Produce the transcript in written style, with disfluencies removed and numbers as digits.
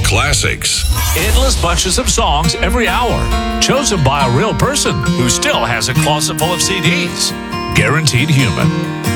classics. Endless bunches of songs every hour, chosen by a real person who still has a closet full of CDs. Guaranteed Human.